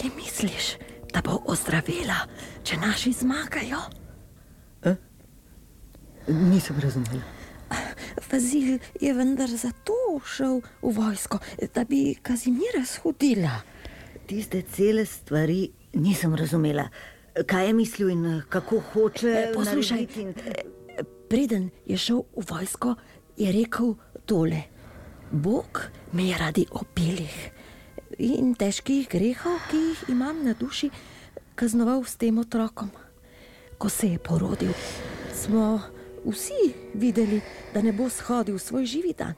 Ali misliš, da bo ozdravila, če naši zmagajo? Nisem razumela. Fazil je vendar zato šel v vojsko, da bi Kazimira shodila. Tiste cele stvari nisem razumela. Kaj je mislil in kako hoče Poslušaj, narediti? preden je šel v vojsko, je rekel tole: Bog me je radi obilih in težkih grehov, ki jih imam na duši, kaznoval s tem otrokom. Ko se je porodil, smo vsi videli, da ne bo shodil svoj živi dan.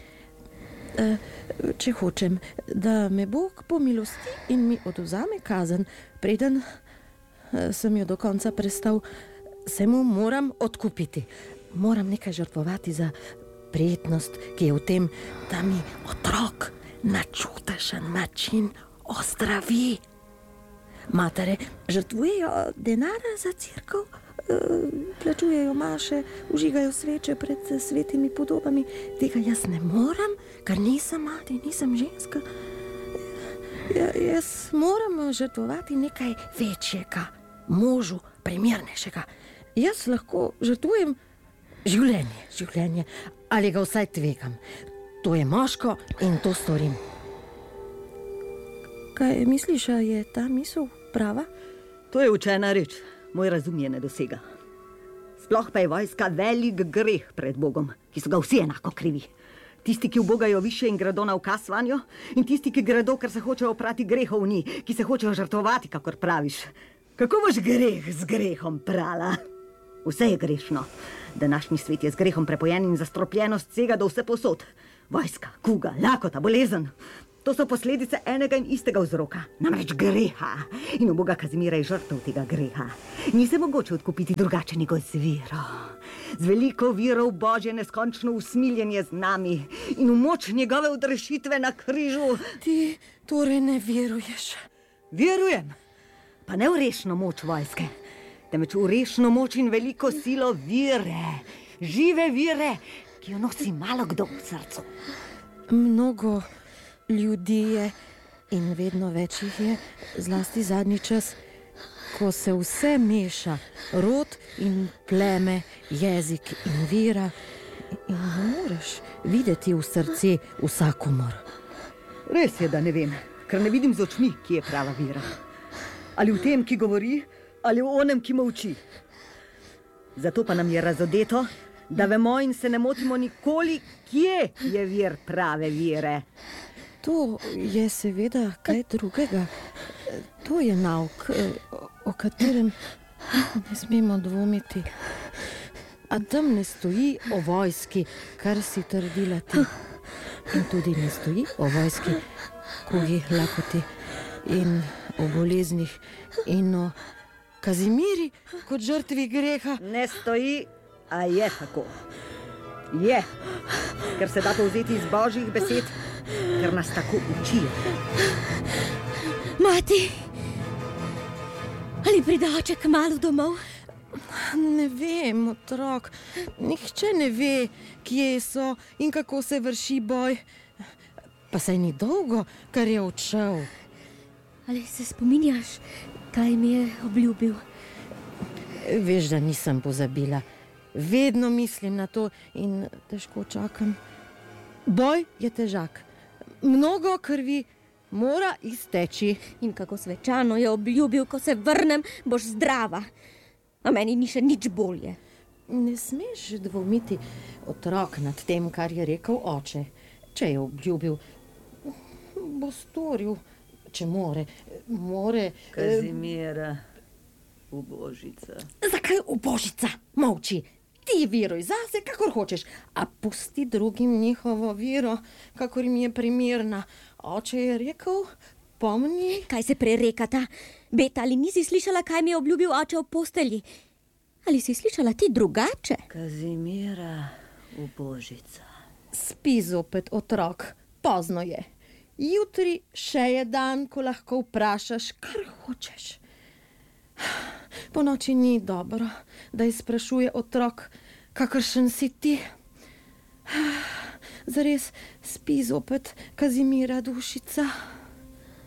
Če hočem, da me Bog pomilosti in mi odvzame kazen, preden sem jo do konca prestal, se mu moram odkupiti. Moram nekaj žrtvovati za prijetnost, ki je v tem, da mi otrok na čudešen način ozdravi. Matere žrtvujejo denarja za cerkev, plačujejo maše, užigajo sveče pred svetimi podobami. Tega jaz ne moram, ker nisem mati, nisem ženska. Jaz moram žrtvovati nekaj večjega, možu primernejšega. Jaz lahko žrtvujem življenje, ali ga vsaj tvegam. To je moško in to storim. Kaj misliš, a je ta misel prava? To je učena reč, moj razum je ne dosega. Sploh pa je vojska velik greh pred Bogom, ki so ga vsi enako krivi. Tisti, ki ubogajo više in gredo na ukaz vanjo, in tisti, ki gredo, ker se hočejo oprati grehov v njih, ki se hočejo žrtvovati, kakor praviš. Kako boš greh z grehom prala? Vse je grešno. Današnji svet je z grehom prepojen in zastropljenost sega do vse posod. Vojska, kuga, lakota, bolezen. To so posledice enega in istega vzroka, namreč greha. In uboga Kazimira je žrtev tega greha. Ni se mogoče odkupiti drugače nego z vero. Z veliko vero v Božje neskončno usmiljenje z nami in v moč njegove odrešitve na križu. Ti torej ne veruješ? Verujem, pa ne v rešno moč vojske, temveč v rešno moč in veliko silo vire, žive vire, ki jo nosi malo kdo v srcu. Mnogo ljudi je in vedno več jih je, zlasti zadnji čas, ko se vse meša, rod in pleme, jezik in vera, in ne moreš videti v srce vsakomor. Res je, da ne vem, ker ne vidim z očmi, ki je prava vera. Ali v tem, ki govori, ali v onem, ki molči. Zato pa nam je razodeto, da vemo in se ne motimo nikoli, kje je vir prave vere. To je seveda kaj drugega. To je nauk, o katerem ne smemo dvomiti. A tam ne stoji o vojski, kar si trdila ti. In tudi ne stoji o vojski, kugi, lakoti in o boleznih in o Kazimiri kot žrtvi greha. Ne stoji, a je tako. Je, ker se da povzeti iz Božjih besed, ker nas tako učijo. Mati, ali pride oče kmalu domov? Ne vem, otrok. Nihče ne ve, kje so in kako se vrši boj. Pa saj ni dolgo, kar je odšel. Ali se spominjaš, kaj mi je obljubil? Veš, da nisem pozabila. Vedno mislim na to in težko čakam. Boj je težak. Mnogo krvi mora izteči. In kako svečano je obljubil, ko se vrnem, boš zdrava. A meni ni še nič bolje. Ne smeš dvomiti, otrok, nad tem, kar je rekel oče. Če je obljubil, bo storil, če more. Kazimira, ubožica. Zakaj ubožica? Molči. Ti veruj zase, kakor hočeš, a pusti drugim njihovo vero, kakor jim je primerna. Oče je rekel, pomni. Kaj se prerekata? Beta, ali nisi slišala, kaj mi je obljubil oče v postelji? Ali si slišala ti drugače? Kazimira, ubožica. Spi zopet, otrok, pozno je. Jutri še je dan, ko lahko vprašaš, kar hočeš. Po noči ni dobro, da izprašuje otrok, kakršen si ti. Zares spi zopet, Kazimira, dušica.